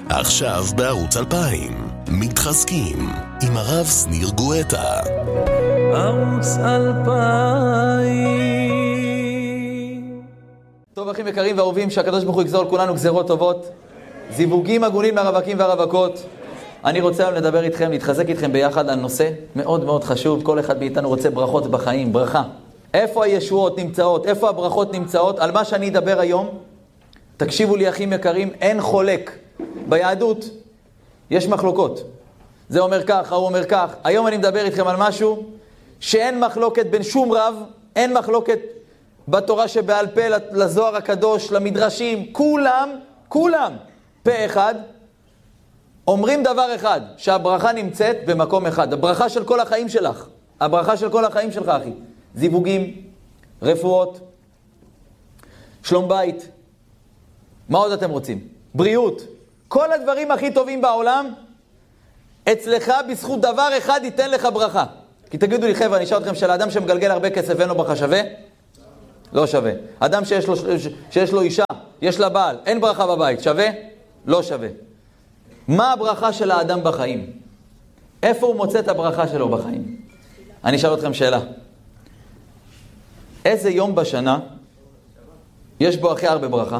עכשיו בערוץ 2000, מתחזקים עם הרב שניר גואטה. ערוץ 2000. טוב אחים יקרים ואהובים, שהקדוש ברוך הוא יגזור על כולנו גזרות טובות, זיווגים הגונים מהרווקים והרווקות. אני רוצה היום לדבר איתכם, להתחזק איתכם ביחד על נושא מאוד מאוד חשוב. כל אחד מאיתנו רוצה ברכות בחיים, ברכה. איפה הישועות נמצאות? איפה הברכות נמצאות? על מה שאני אדבר היום, תקשיבו לי אחים יקרים, אין חולק. ביהדות יש מחלוקות. זה אומר כך, הוא אומר כך. היום אני מדבר איתכם על משהו שאין מחלוקת בין שום רב, אין מחלוקת בתורה שבעל פה, לזוהר הקדוש, למדרשים, כולם פה אחד, אומרים דבר אחד, שהברכה נמצאת במקום אחד. הברכה של כל החיים שלך, הברכה של כל החיים שלך אחי. זיווגים, רפואות, שלום בית, מה עוד אתם רוצים? בריאות. כל הדברים הכי טובים בעולם, אצלך בזכות דבר אחד ייתן לך ברכה. כי תגידו לי חבר'ה, אני אשאל אתכם, של האדם שמגלגל הרבה כסף ואין לו ברכה שווה? לא שווה. אדם שיש לו אישה, יש לה בעל, אין ברכה בבית, שווה? לא שווה. מה הברכה של האדם בחיים? איפה הוא מוצא את הברכה שלו בחיים? אני אשאל אתכם שאלה. איזה יום בשנה יש בו הכי הרבה ברכה?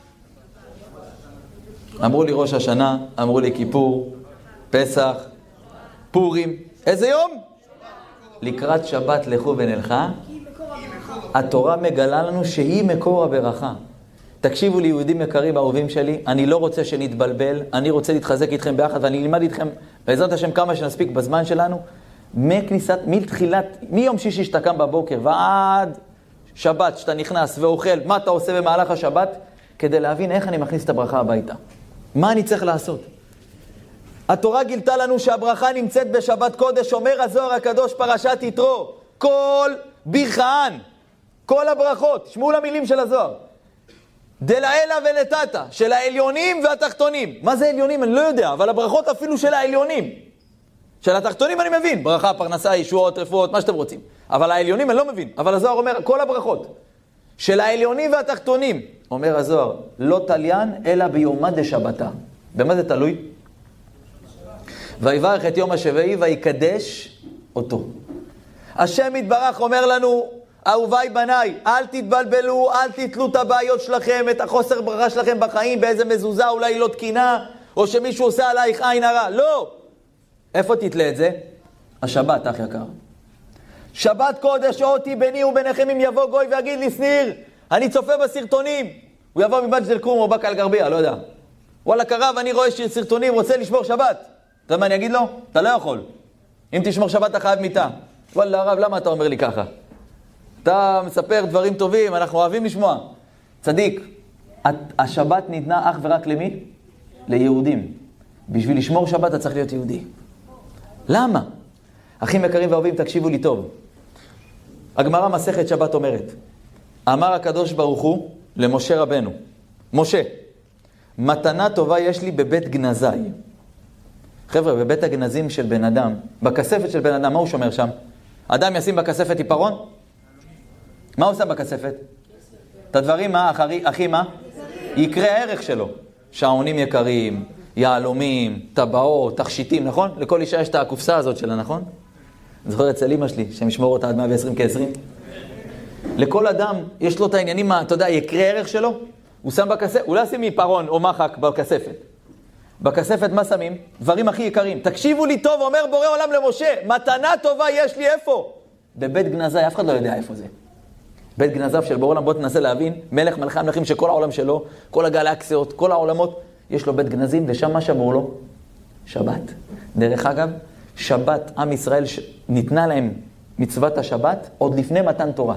אמרו לי ראש השנה, אמרו לי כיפור, פסח, פורים. איזה יום? לקראת שבת לכו ונלכה. התורה מגלה לנו שהיא מקור הברכה. תקשיבו לי יהודים יקרים אהובים שלי, אני לא רוצה שנתבלבל, אני רוצה להתחזק איתכם ביחד, ואני אלמד איתכם בעזרת השם כמה שנספיק בזמן שלנו, מיום שישי שאתה קם בבוקר ועד שבת שאתה נכנס ואוכל, מה אתה עושה במהלך השבת, כדי להבין איך אני מכניס את הברכה הביתה. מה אני צריך לעשות? התורה גילתה לנו שהברכה נמצאת בשבת קודש, אומר הזוהר הקדוש פרשת יתרו, כל ברכהן, כל הברכות, שמעו למילים של הזוהר, דלעילה ונתתה, של העליונים והתחתונים. מה זה עליונים? אני לא יודע, אבל הברכות אפילו של העליונים. של התחתונים אני מבין, ברכה, פרנסה, ישועות, רפואות, מה שאתם רוצים. אבל העליונים אני לא מבין. אבל הזוהר אומר, כל הברכות של העליונים והתחתונים, אומר הזוהר, לא תליין אלא ביומא דשבתא. במה זה תלוי? ויברך את יום השביעי ויקדש אותו. השם יתברך אומר לנו, אהוביי בניי, אל תתבלבלו, אל תתלו את הבעיות שלכם, את החוסר ברכה שלכם בחיים, באיזה מזוזה, אולי לא תקינה, או שמישהו עושה עלייך עין הרע. לא! איפה תתלה את זה? השבת, אח יקר. שבת קודש, אותי ביני וביניכם, אם יבוא גוי ויגיד לי, שניר, אני צופה בסרטונים. הוא יבוא מבג'דל כרום או בקה אל גרבייה, לא יודע. וואלה קרב, אני רואה סרטונים, רוצה לשמור שבת. אתה יודע מה אני אגיד לו? אתה לא יכול. אם תשמור שבת אתה חייב מיטה. וואלה הרב, למה אתה אומר לי ככה? אתה מספר דברים טובים, אנחנו אוהבים לשמוע. צדיק, השבת ניתנה אך ורק למי? ליהודים. בשביל לשמור שבת אתה צריך להיות יהודי. למה? אחים יקרים ואהובים, תקשיבו לי טוב. הגמרא מסכת שבת אומרת, אמר הקדוש ברוך הוא למשה רבנו, משה, מתנה טובה יש לי בבית גנזי. חבר'ה, בבית הגנזים של בן אדם, בכספת של בן אדם, מה הוא שומר שם? אדם ישים בכספת עיפרון? מה הוא עושה בכספת? את הדברים, מה? אחי, מה? יקרה הערך שלו. שעונים יקרים, יעלומים, טבעות, תכשיטים, נכון? לכל אישה יש את הקופסה הזאת שלה, נכון? זוכר אצל אמא שלי, שמשמור אותה עד 120 כ-20. לכל אדם יש לו את העניינים, אתה יודע, יקרה הערך שלו. הוא שם בכספת, הוא לא שים עיפרון או מחק בכספת. בכספת מה שמים? דברים הכי יקרים. תקשיבו לי טוב, אומר בורא עולם למשה, מתנה טובה יש לי איפה? בבית גנזי, אף אחד לא יודע איפה זה. בית גנזיו של בורא עולם, בוא תנסה להבין, מלך מלכי המלכים שכל העולם שלו, כל הגלקסיות, כל העולמות, יש לו בית גנזים, ושם מה שמור לו? שבת. דרך אגב, שבת, עם ישראל, ניתנה להם מצוות השבת, עוד לפני מתן תורה.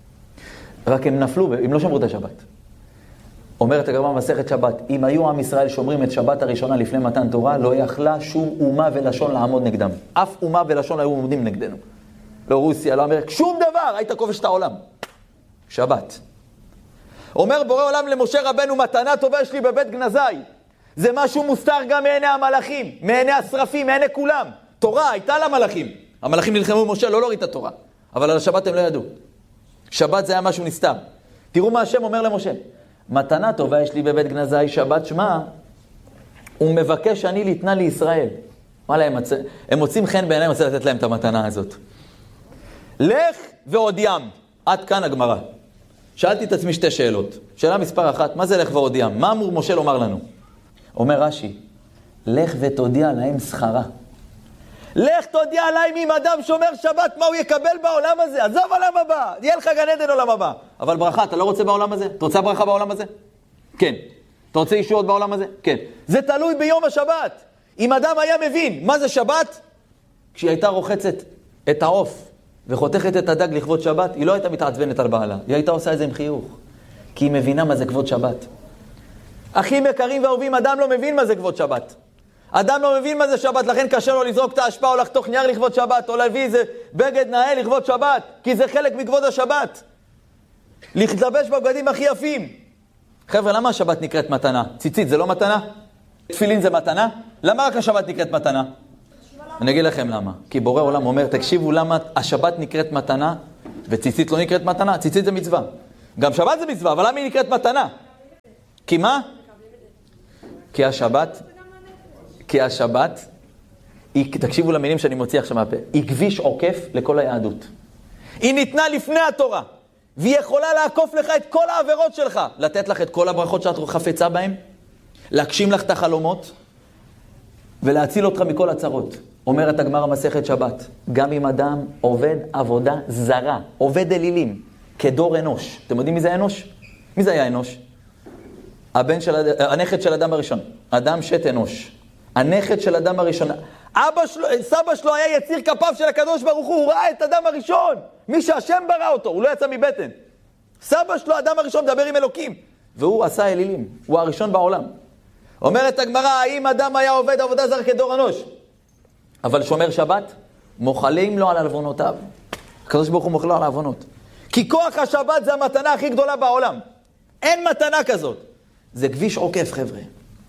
רק הם נפלו, הם לא שמרו את השבת. אומרת הגמרא במסכת שבת, אם היו עם ישראל שומרים את שבת הראשונה לפני מתן תורה, לא יכלה שום אומה ולשון לעמוד נגדם. אף אומה ולשון לא היו עומדים נגדנו. לא רוסיה, לא אמריקה, שום דבר, היית כובש את העולם. שבת. אומר בורא עולם למשה רבנו, מתנה טובה יש לי בבית גנזי. זה משהו מוסתר גם מעיני המלאכים, מעיני השרפים, מעיני כולם. תורה הייתה למלאכים. המלאכים נלחמו עם משה, לא להוריד את התורה. אבל על השבת הם לא ידעו. שבת זה היה משהו נסתר. תראו מה השם אומר למשה. מתנה טובה יש לי בבית גנזי, שבת שמה הוא מבקש אני להתנה לישראל. וואלה, הם מוצאים חן בעיניהם, רוצה לתת להם את המתנה הזאת. לך והודיעם. עד כאן הגמרא. שאלתי את עצמי שתי שאלות. שאלה מספר 1, מה זה לך והודיעם? מה אמור משה לומר לנו? אומר רש"י, לך ותודיע להם שכרה. לך תודיע להם אם אדם שומר שבת, מה הוא יקבל בעולם הזה? עזוב עולם הבא, יהיה לך גן עדן עולם הבא. אבל ברכה, אתה לא רוצה בעולם הזה? אתה רוצה ברכה בעולם הזה? כן. אתה רוצה ישועות בעולם הזה? כן. זה תלוי ביום השבת. אם אדם היה מבין מה זה שבת, כשהיא הייתה רוחצת את העוף וחותכת את הדג לכבוד שבת, היא לא הייתה מתעצבנת על בעלה. היא הייתה עושה את זה עם חיוך. כי היא מבינה מה זה כבוד שבת. אחים יקרים ואהובים, אדם לא מבין מה זה כבוד שבת. אדם לא מבין מה זה שבת, לכן קשה לו לזרוק את האשפה או לחתוך נייר לכבוד שבת, או להביא איזה בגד נאה לכבוד שבת, כי זה חלק מכבוד השבת. להתלבש בבגדים הכי יפים. חבר'ה, למה השבת נקראת מתנה? ציצית זה לא מתנה? תפילין זה מתנה? למה רק השבת נקראת מתנה? אני אגיד לכם למה. כי בורא עולם אומר, תקשיבו למה השבת נקראת מתנה, וציצית לא נקראת מתנה. ציצית זה מצווה. גם שבת זה מצווה, אבל למה היא נקראת מתנה? כי מה? כי השבת, תקשיבו למילים שאני מוציא עכשיו מהפה, היא כביש עוקף לכל היהדות. היא ניתנה לפני התורה, והיא יכולה לעקוף לך את כל העבירות שלך, לתת לך את כל הברכות שאת חפצה בהן, להגשים לך את החלומות, ולהציל אותך מכל הצרות. אומרת הגמרא מסכת שבת, גם אם אדם עובד עבודה זרה, עובד אלילים, כדור אנוש. אתם יודעים מי זה אנוש? מי זה היה אנוש? הנכד של אדם הראשון. אדם שת אנוש. הנכד של אדם הראשון. סבא שלו היה יציר כפיו של הקדוש ברוך הוא ראה את אדם הראשון. מי שהשם ברא אותו, הוא לא יצא מבטן. סבא שלו, אדם הראשון, מדבר עם אלוקים. והוא עשה אלילים. הוא הראשון בעולם. אומרת הגמרא, האם אדם היה עובד עבודה זר כדור אנוש? אבל שומר שבת, מוחלים לו על עוונותיו. הקדוש ברוך הוא מוחל לו על העוונות. כי כוח השבת זה המתנה הכי גדולה בעולם. אין מתנה כזאת. זה כביש עוקף, חבר'ה.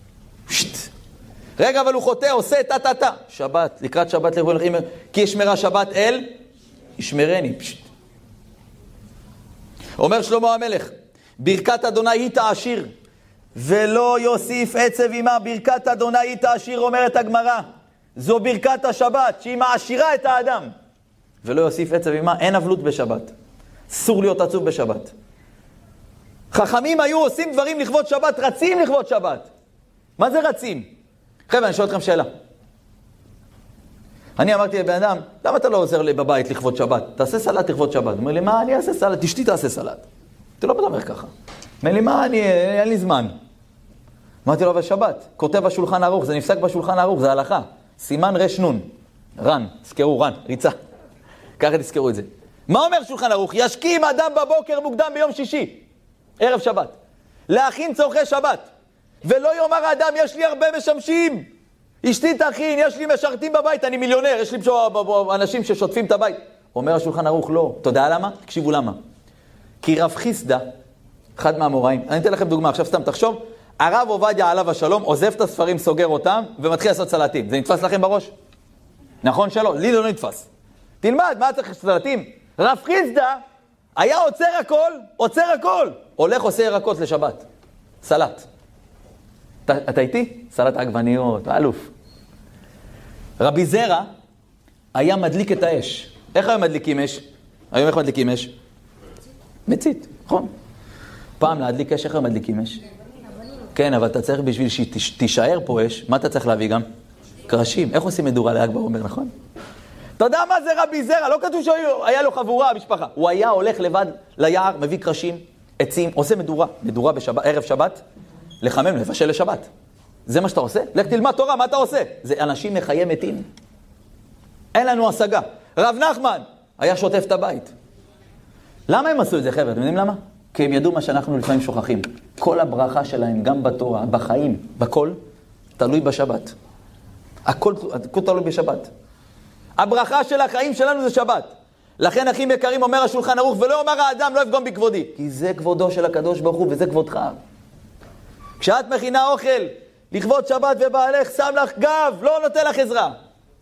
רגע, אבל הוא חוטא, עושה תא. שבת, לקראת שבת לכבוד לכם, כי ישמרה שבת אל, ישמרני. אומר שלמה המלך, ברכת אדוני היא תעשיר, ולא יוסיף עצב עמה. ברכת אדוני היא תעשיר, אומרת הגמרא. זו ברכת השבת, שהיא מעשירה את האדם. ולא יוסיף עצב עמה, אין אבלות בשבת. אסור להיות עצוב בשבת. חכמים היו עושים דברים לכבוד שבת, רצים לכבוד שבת. מה זה רצים? חבר'ה, אני שואל אתכם שאלה. אני אמרתי לבן אדם, למה אתה לא עוזר לי בבית לכבוד שבת? תעשה סלט לכבוד שבת. הוא אומר לי, מה אני אעשה סלט? אשתי תעשה סלט. אתה לא אומר ככה. אומר לי, מה אין לי זמן. אמרתי לו, בשבת, כותב בשולחן ערוך, זה נפסק בשולחן ערוך, זה הלכה. סימן רש נון. רן, תזכרו, רן, ריצה. ככה תזכרו את זה. מה אומר שולחן ערוך? ישכים אדם בבוקר מוקדם ביום שישי, ערב שבת, להכין צורכי שבת. ולא יאמר האדם, יש לי הרבה משמשים. אשתי תכין, יש לי משרתים בבית, אני מיליונר, יש לי אנשים ששוטפים את הבית. אומר השולחן ערוך, לא. אתה יודע למה? תקשיבו למה. כי רב חיסדא, אחד מהאמוראים, אני אתן לכם דוגמה, עכשיו סתם תחשוב, הרב עובדיה עליו השלום, עוזב את הספרים, סוגר אותם, ומתחיל לעשות סלטים. זה נתפס לכם בראש? נכון שלא? לי לא נתפס. תלמד, מה צריך סלטים? רב חיסדא היה עוצר הכל. הולך עושה ירקות לשבת. סלט. אתה איתי? סלט עגבניות, אלוף. רבי זרע היה מדליק את האש. איך היום מדליקים אש? היום איך מדליקים אש? מצית, נכון. פעם להדליק אש, איך היום מדליקים אש? כן, אבל אתה צריך בשביל שתישאר פה אש, מה אתה צריך להביא גם? קרשים. איך עושים מדורה ל"ג בעומר, נכון? אתה יודע מה זה רבי זרע? לא כתוב שהיה לו חבורה, משפחה. הוא היה הולך לבד ליער, מביא קרשים, עצים, עושה מדורה בשבת, ערב שבת, לחמם, לבשל לשבת. זה מה שאתה עושה? לך תלמד תורה, מה אתה עושה? זה אנשים מחיי מתים. אין לנו השגה. רב נחמן היה שוטף את הבית. למה הם עשו את זה, חבר'ה? אתם יודעים למה? כי הם ידעו מה שאנחנו לפעמים שוכחים. כל הברכה שלהם, גם בתורה, בחיים, בכל, תלוי בשבת. הכל תלוי בשבת. הברכה של החיים שלנו זה שבת. לכן אחים יקרים אומר השולחן ערוך, ולא אומר האדם לא יפגום בכבודי. כי זה כבודו של הקדוש ברוך הוא וזה כבודך. כשאת מכינה אוכל לכבוד שבת ובעלך שם לך גב, לא נותן לך עזרה.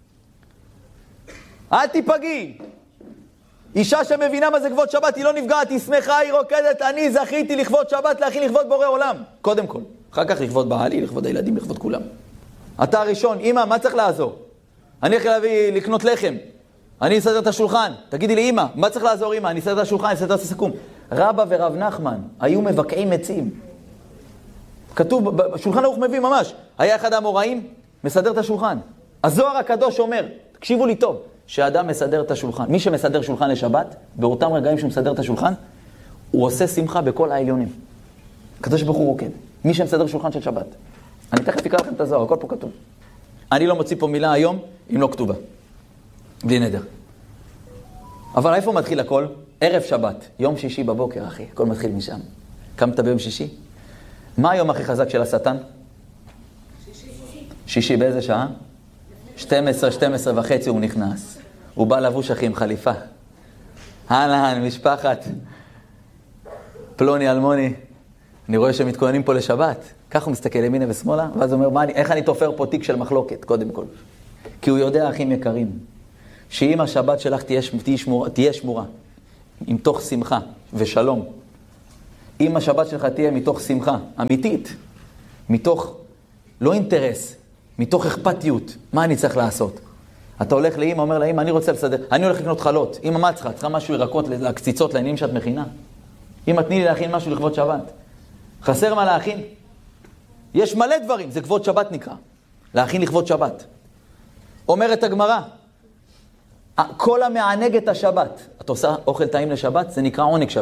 אל תיפגעי. אישה שמבינה מה זה כבוד שבת, היא לא נפגעת, היא שמחה, היא רוקדת, אני זכיתי לכבוד שבת, להכין לכבוד בורא עולם. קודם כל. אחר כך לכבוד בעלי, לכבוד הילדים, לכבוד כולם. אתה הראשון, אמא, מה צריך לעזור? אני הולך לקנות לחם. אני אסדר את השולחן. תגידי לי, אמא, מה צריך לעזור, אמא? אני אסדר את השולחן, אני אסדר את הסיכום. רבא ורב נחמן היו מבקעים עצים. כתוב, בשולחן ערוך מביא ממש. היה אחד המוראים, מסדר את השולחן. הזוהר הקדוש אומר, תקשיבו לי טוב, שהאדם מסדר את השולחן. מי שמסדר שולחן לשבת, באותם רגעים שהוא מסדר את השולחן, הוא עושה שמחה בכל העליונים. הקדוש ברוך הוא רוקד. מי שמסדר שולחן של שבת. אני תכף אקרא לכם את הזוהר, הכל פה כתוב. אני לא מוציא פה מילה היום, אם לא כתובה. בלי נדר. אבל איפה מתחיל הכל? ערב שבת, יום שישי בבוקר, אחי. הכל מתחיל משם. קמת ביום שישי? מה היום הכי חזק של השטן? שישי באיזה שעה? 12 וחצי הוא נכנס. הוא בא לבוש אחי עם חליפה. אהלן, משפחת. פלוני, אלמוני. אני רואה שהם מתכוננים פה לשבת. כך הוא מסתכל ימינה ושמאלה, ואז הוא אומר, איך אני תופר פה תיק של מחלוקת, קודם כל. כי הוא יודע, אחים יקרים, שאם השבת שלך תהיה שמורה, מתוך שמחה ושלום, אם השבת שלך תהיה מתוך שמחה אמיתית, מתוך לא אינטרס, מתוך אכפתיות, מה אני צריך לעשות? אתה הולך לאמא, אומר לאמא, אני רוצה לסדר, אני הולך לקנות חלות. אמא, מה צריכה? צריכה משהו ירקות, לקציצות, לעניינים שאת מכינה? אמא, תני לי להכין משהו לכבוד שבת. חסר מה להכין? יש מלא דברים, זה כבוד שבת נקרא. להכין לכבוד שבת. אומרת הגמרא, כל המענג את השבת. את עושה אוכל טעים לשבת, זה נקרא עונג שבת.